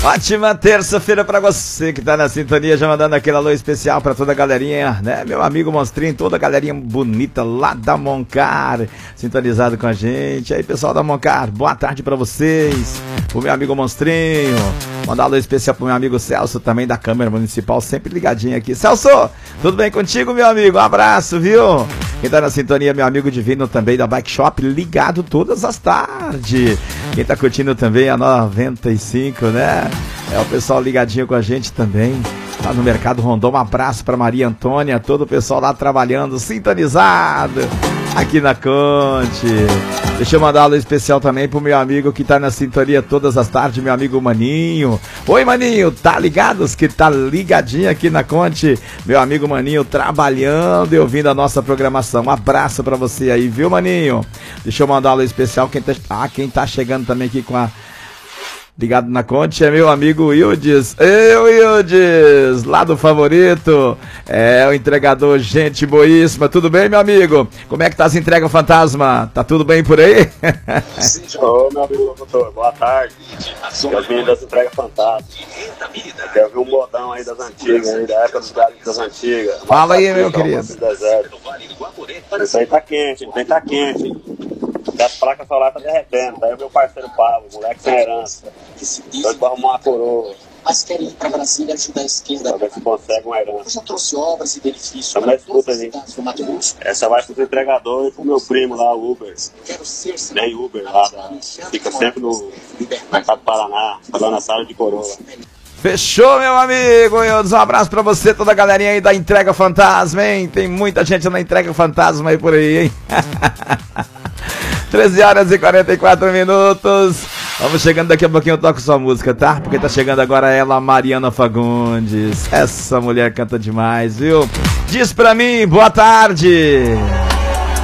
Ótima terça-feira pra você que tá na sintonia, já mandando aquele alô especial pra toda a galerinha, né? Meu amigo Monstrinho, toda a galerinha bonita lá da Moncar, sintonizado com a gente. Aí, pessoal da Moncar, boa tarde pra vocês. O meu amigo Monstrinho, mandar um alô especial pro meu amigo Celso, também da Câmara Municipal, sempre ligadinho aqui. Celso, tudo bem contigo, meu amigo? Um abraço, viu? Quem tá na sintonia, meu amigo Divino também da Bike Shop, ligado todas as tardes. Quem tá curtindo também a 95, né? É o pessoal ligadinho com a gente também. Tá no Mercado Rondon, um abraço pra Maria Antônia, todo o pessoal lá trabalhando, sintonizado aqui na Conte. Deixa eu mandar um alô especial também pro meu amigo que tá na sintonia todas as tardes, meu amigo Maninho. Oi, Maninho, tá ligados que tá ligadinho aqui na Conte? Meu amigo Maninho trabalhando e ouvindo a nossa programação. Um abraço pra você aí, viu, Maninho? Deixa eu mandar um alô especial, quem tá chegando também aqui com a... Ligado na Conte é meu amigo Ildes. Eu, Ildes, lá do Favorito. É o entregador, gente boíssima. Tudo bem, meu amigo? Como é que tá as entregas fantasma? Tá tudo bem por aí? Ô, meu amigo doutor, boa tarde. Eu vim das entregas fantasma. Eu vi um modão aí das antigas, aí, da época dos galinhos das antigas. Fala aí, meu querido. Isso aí tá quente, isso aí tá quente. Das placas solares tá derretendo. Daí o meu parceiro Pablo, moleque sem herança. Doido pra arrumar uma coroa. Mas querem ir para Brasília ajudar a esquerda. Pra ver se consegue uma herança. Eu já trouxe obras e benefícios para todas as cidades do Mato Grosso. Essa vai pro entregador e pro meu primo lá, o Uber. Quero ser nem Uber lá. Fica sempre no Mercado Paraná, lá na sala de coroa. Fechou, meu amigo. Um abraço pra você, toda a galerinha aí da Entrega Fantasma, hein? Tem muita gente na Entrega Fantasma aí por aí, hein? 13 horas e 44 minutos. Vamos chegando, daqui a pouquinho eu toco sua música, tá? Porque tá chegando agora ela, Mariana Fagundes. Essa mulher canta demais, viu? Diz pra mim, boa tarde.